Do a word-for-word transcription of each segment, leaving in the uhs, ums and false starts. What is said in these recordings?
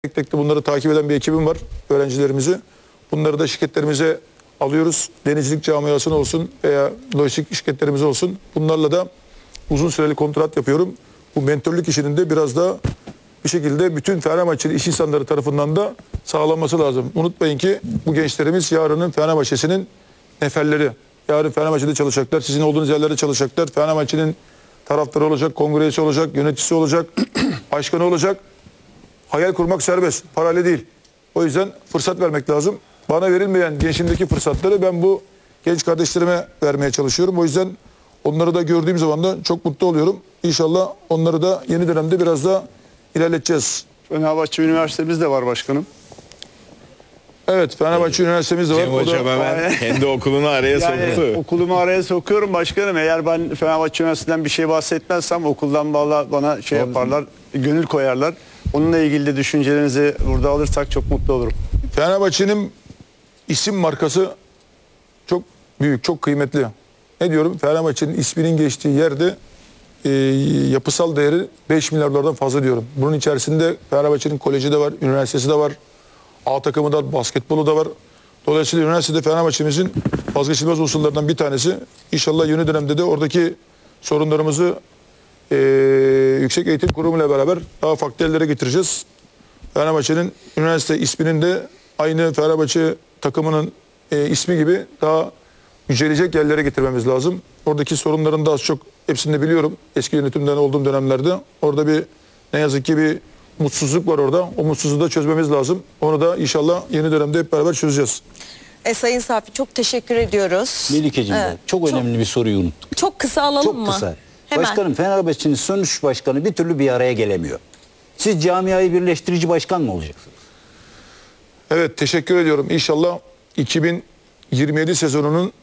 Tek tek de bunları takip eden bir ekibim var, öğrencilerimizi. Bunları da şirketlerimize alıyoruz. Denizcilik camiasına olsun veya lojistik şirketlerimize olsun. Bunlarla da uzun süreli kontrat yapıyorum. Bu mentörlük işinin de biraz da bir şekilde bütün Fenerbahçeli iş insanları tarafından da sağlanması lazım. Unutmayın ki bu gençlerimiz yarının Fenerbahçe'sinin neferleri. Yarın Fenerbahçe'de çalışacaklar. Sizin olduğunuz yerlerde çalışacaklar. Fenerbahçe'nin taraftarı olacak, kongresi olacak, yöneticisi olacak, başkanı olacak. Hayal kurmak serbest, parayla değil. O yüzden fırsat vermek lazım. Bana verilmeyen gençliğimdeki fırsatları ben bu genç kardeşlerime vermeye çalışıyorum. O yüzden onları da gördüğüm zaman da çok mutlu oluyorum. İnşallah onları da yeni dönemde biraz daha ilerleteceğiz. Fenerbahçe Üniversitemiz de var başkanım. Evet, Fenerbahçe Üniversitemiz de var. Cem Hocam hemen kendi okulunu araya Yani soktu. okulumu araya sokuyorum başkanım. Eğer ben Fenerbahçe Üniversitesi'nden bir şey bahsetmezsem okuldan valla bana şey yaparlar, gönül koyarlar. Onunla ilgili de düşüncelerinizi burada alırsak çok mutlu olurum. Fenerbahçe'nin isim markası çok büyük, çok kıymetli. Ne diyorum? Fenerbahçe'nin isminin geçtiği yerde e, yapısal değeri beş milyar dolardan fazla diyorum. Bunun içerisinde Fenerbahçe'nin koleji de var, üniversitesi de var, A takımı da, basketbolu da var. Dolayısıyla üniversitede Fenerbahçe'mizin vazgeçilmez unsurlarından bir tanesi. İnşallah yeni dönemde de oradaki sorunlarımızı e, Yüksek Eğitim Kurumu ile beraber daha farklı yerlere getireceğiz. Fenerbahçe'nin üniversite isminin de aynı Fenerbahçe takımının e, ismi gibi daha yücelecek yerlere getirmemiz lazım. Oradaki sorunların da az çok hepsini de biliyorum. Eski yönetimden olduğum dönemlerde orada bir ne yazık ki bir mutsuzluk var orada. O mutsuzluğu da çözmemiz lazım. Onu da inşallah yeni dönemde hep beraber çözeceğiz. E, Sayın Safi çok teşekkür ediyoruz. Melikeciğim Evet, çok önemli çok, bir soruyu unuttuk. Çok kısa alalım Çok mı? kısa. Hemen. Başkanım, Fenerbahçe'nin sonuç başkanı bir türlü bir araya gelemiyor. Siz camiayı birleştirici başkan mı olacaksınız? Evet, teşekkür ediyorum. İnşallah iki bin yirmi yedi sezonunun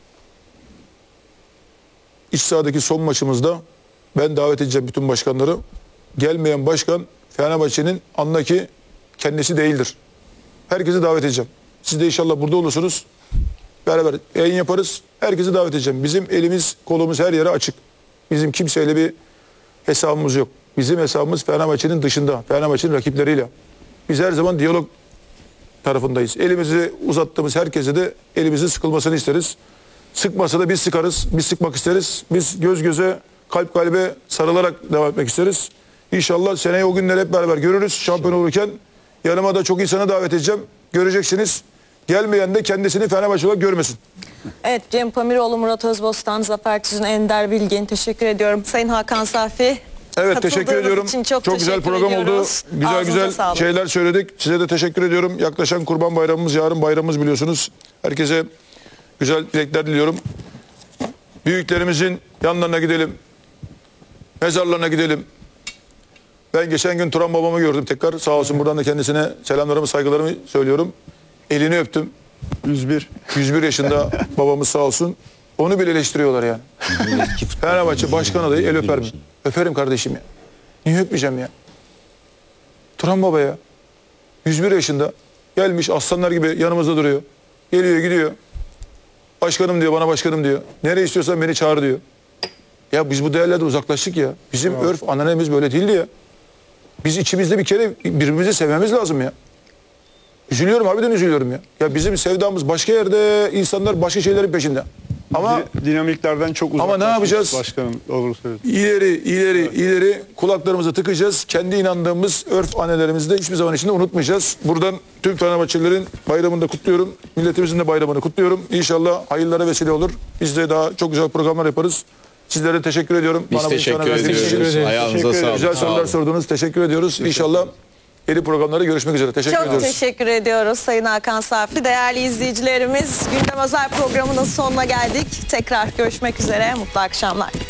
iç sahadaki son maçımızda ben davet edeceğim bütün başkanları. Gelmeyen başkan Fenerbahçe'nin andaki kendisi değildir. Herkesi davet edeceğim. Siz de inşallah burada olursunuz. Beraber yayın yaparız. Herkesi davet edeceğim. Bizim elimiz, kolumuz her yere açık. Bizim kimseyle bir hesabımız yok. Bizim hesabımız Fenerbahçe'nin dışında. Fenerbahçe'nin rakipleriyle. Biz her zaman diyalog tarafındayız. Elimizi uzattığımız herkese de elimizin sıkılmasını isteriz. Sıkmasa da biz sıkarız. Biz sıkmak isteriz. Biz göz göze, kalp kalbe sarılarak devam etmek isteriz. İnşallah seneye o günleri hep beraber görürüz. Şampiyon olurken yanıma da çok insana davet edeceğim. Göreceksiniz. Gelmeyen de kendisini Fenerbahçe olarak görmesin. Evet, Cem Pamiroğlu, Murat Özbostan, Zafer Tüzün, Ender Bilgin teşekkür ediyorum. Sayın Hakan Safi. Evet, teşekkür ediyorum. Için çok, çok güzel program ediyoruz. oldu. Güzel Ağzınıza güzel sağlık. şeyler söyledik. Size de teşekkür ediyorum. Yaklaşan Kurban Bayramımız, yarın bayramımız biliyorsunuz. Herkese güzel dilekler diliyorum. Büyüklerimizin yanlarına gidelim. Mezarlarına gidelim. Ben geçen gün Turan babamı gördüm tekrar. Sağ olsun, buradan da kendisine selamlarımı, saygılarımı söylüyorum. Elini öptüm. yüz bir. yüz bir yaşında babamız sağ olsun. Onu bile eleştiriyorlar yani. Fenerbahçe başkan adayı el öper mi? Öperim kardeşim ya. Niye öpmeyeceğim ya? Turan baba ya. yüz bir yaşında. Gelmiş aslanlar gibi yanımızda duruyor. Geliyor gidiyor. Başkanım diyor, bana başkanım diyor. Nereye istiyorsan beni çağır diyor. Ya biz bu değerlerden uzaklaştık ya. Bizim evet. örf, ananemiz böyle değildi ya. Biz içimizde bir kere birbirimizi sevmemiz lazım ya. Üzülüyorum, harbiden üzülüyorum ya. Ya bizim sevdamız başka yerde, insanlar başka şeylerin peşinde. Ama dinamiklerden çok uzak. Ama ne yapacağız? Başkanım, doğru söylüyorsun. İleri, ileri, evet. ileri kulaklarımızı tıkayacağız. Kendi inandığımız örf annelerimizi de hiçbir zaman içinde unutmayacağız. Buradan tüm Fenerbahçelilerin bayramını da kutluyorum. Milletimizin de bayramını kutluyorum. İnşallah hayırlara vesile olur. Biz de daha çok güzel programlar yaparız. Sizlere teşekkür ediyorum. Biz Bana teşekkür ediyoruz. Ayağınıza sağlık. Güzel sorular sordunuz. Teşekkür ediyoruz. İnşallah yeni programlarda görüşmek üzere. Teşekkür Çok ediyoruz. teşekkür ediyoruz Sayın Hakan Safi. Değerli izleyicilerimiz, Gündem Özel programının sonuna geldik. Tekrar görüşmek üzere. Mutlu akşamlar.